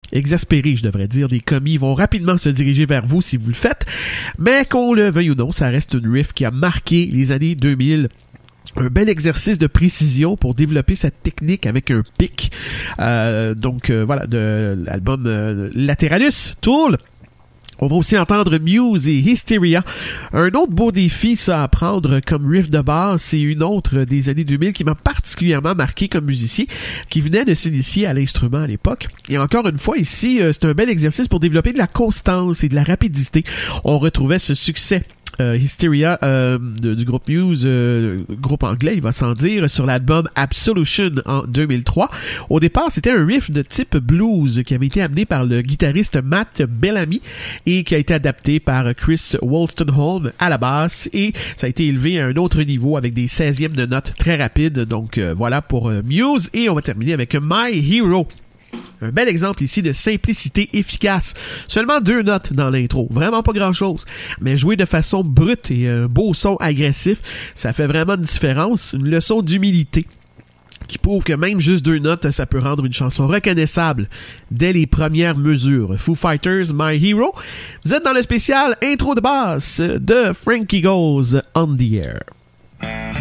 exaspérés, je devrais dire, des commis vont rapidement se diriger vers vous si vous le faites, mais qu'on le veuille ou non, ça reste une riff qui a marqué les années 2000. Un bel exercice de précision pour développer cette technique avec un pic. Voilà, de l'album Lateralus, Tool. On va aussi entendre Muse et Hysteria. Un autre beau défi, ça à prendre comme riff de basse, c'est une autre des années 2000 qui m'a particulièrement marqué comme musicien, qui venait de s'initier à l'instrument à l'époque. Et encore une fois, ici, c'est un bel exercice pour développer de la constance et de la rapidité. On retrouvait ce succès Hysteria du groupe Muse, groupe anglais, il va sans dire, sur l'album Absolution en 2003. Au départ, c'était un riff de type blues qui avait été amené par le guitariste Matt Bellamy et qui a été adapté par Chris Wolstenholme à la basse, et ça a été élevé à un autre niveau avec des 16e de notes très rapides. Donc voilà pour Muse, et on va terminer avec My Hero. Un bel exemple ici de simplicité efficace. Seulement 2 notes dans l'intro. Vraiment pas grand-chose. Mais joué de façon brute et un beau son agressif, ça fait vraiment une différence. Une leçon d'humilité qui prouve que même juste 2 notes, ça peut rendre une chanson reconnaissable dès les premières mesures. Foo Fighters, My Hero. Vous êtes dans le spécial intro de basse de Frankie Goes on the Air.